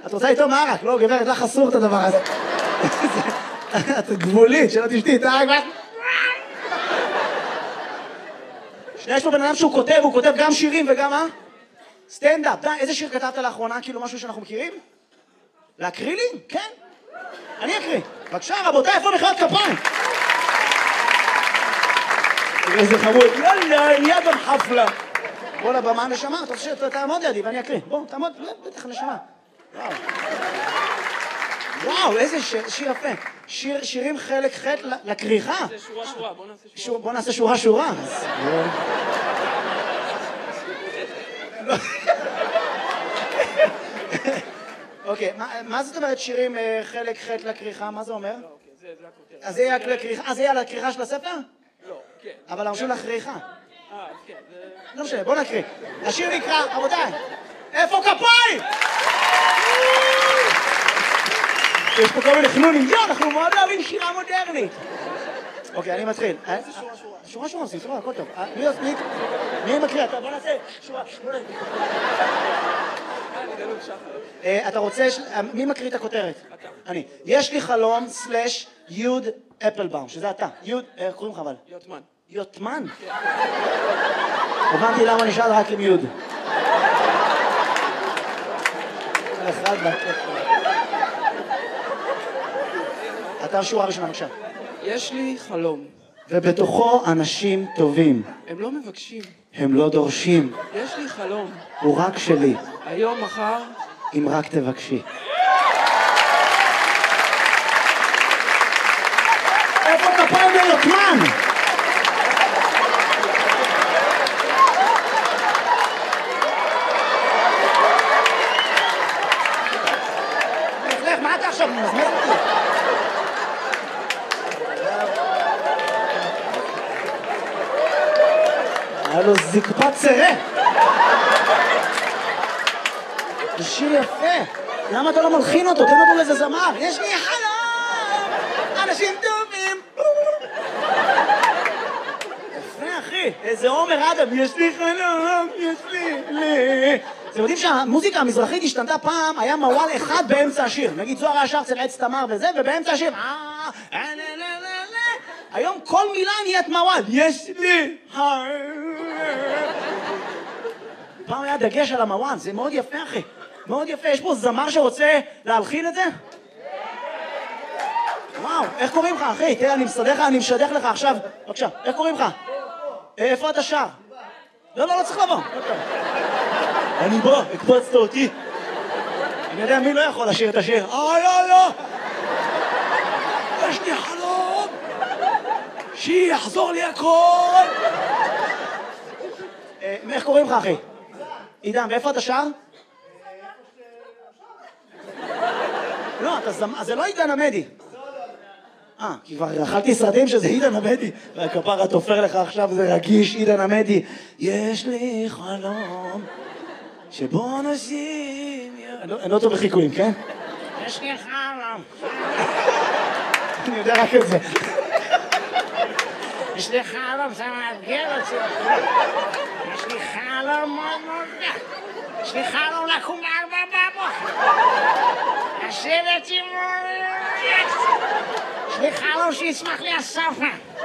את רוצה איתו מרק? לא, גברת, לך אסור את הדבר הזה. את גבולית, שלא תשתי, יש פה בן אדם שהוא כותב, הוא כותב גם שירים וגם מה? סטנדאפ. די, איזה שיר כתבת לאחרונה? כאילו משהו שאנחנו מכירים? להקריא לי? כן. אני אקריא. בבקשה, רבותיי, איפה מחיאות כפיים? איזה חמוד. יאללה, נהיה גם חפלה. בוא לבמה נשמה, אתה רוצה שתעמוד לידי ואני אקריא. בוא, תעמוד, בטח נשמה. וואו, איזה שיר יפה. שירים חלק ח' לקריחה. זה שורה, בוא נעשה שורה. בוא נעשה שורה. אוקיי, מה זאת אומרת שירים חלק ח' לקריחה? מה זה אומר? זה הכותרת. אז זה יהיה לקריחה? אז זה יהיה לקריחה של הספר? לא, כן. אבל הרשו לכריכה. כן, זה... לא משנה, בוא נקריא. השיר נקרא, רבותיי, איפה כפיים? יש פה כל מיני חנונים, אנחנו מאוד אוהבים שירה מודרנית. אוקיי, אני מתחיל. שורה, עושים, שורה, הכל טוב. מי מקריא? בוא נעשה שורה. אתה רוצה... מי מקריא את הכותרת? אתה. אני. יש לי חלום סלש יוד אפלבאום, שזה אתה. יוד, איך קוראים לך אבל? יוטמן. יוטמן? הבנתי למה נשאל רק עם יוד. אתה שורה ראשונה, בבקשה. יש לי חלום. ובתוכו אנשים טובים. הם לא מבקשים. הם לא דורשים. יש לי חלום. הוא רק שלי. היום, מחר... אם רק תבקשי. איפה כפיים ליוטמן? מה אתה עכשיו מזמז אותי? היה לו זקפת צרה. זה שיר יפה. למה אתה לא מלחין אותו? תן אותו לאיזה זמר. יש לי חלום, אנשים טובים. יפה, אחי. איזה עומר אדם. יש לי חלום, יש לי. אתם יודעים שהמוזיקה המזרחית השתנתה פעם, היה מוואל אחד באמצע השיר. נגיד זוהר היה שר אצל עץ תמר וזה, ובאמצע השיר... היום כל מילה נהיית מוואל. יש לי פעם היה דגש על המוואל, זה מאוד יפה, אחי. מאוד יפה. יש פה זמר שרוצה להלחין את זה? וואו, איך קוראים לך, אחי? תראה, אני מסדר לך, אני משדך לך עכשיו. בבקשה, איך קוראים לך? איפה אתה שר? לא צריך לבוא. אני בא, הקפצת אותי. אני יודע מי לא יכול לשיר את השיר. לא. יש לי חלום. שיחזור לי הכל. איך קוראים לך, אחי? עידן, ואיפה אתה שר? לא, זה לא עידן עמדי. כי כבר אכלתי סרטים שזה עידן עמדי. והכפרה תופר לך עכשיו, זה רגיש, עידן עמדי. יש לי חלום שבו אנשים... אני לא טוב בחיקויים, כן? יש לי חלום. אני יודע רק את זה. יש לי חלום, זה מאתגר אותי. יש לי חלום מאוד מאוד. יש לי חלום לקום ב4 לשבת עם... יש לי חלום שיצמח לי הסופה.